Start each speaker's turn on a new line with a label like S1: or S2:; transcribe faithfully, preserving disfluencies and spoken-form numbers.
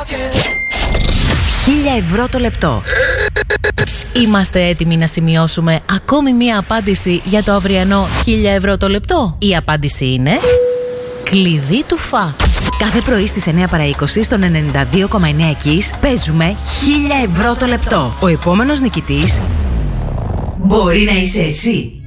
S1: χίλια ευρώ το λεπτό. Είμαστε έτοιμοι να σημειώσουμε ακόμη μία απάντηση για το αυριανό χίλια ευρώ το λεπτό? Η απάντηση είναι κλειδί του Φα. Κάθε πρωί στις εννιά παρά είκοσι στον ενενήντα δύο κόμμα εννιά Kiss παίζουμε χίλια ευρώ το λεπτό. Ο επόμενος νικητής μπορεί να είσαι εσύ.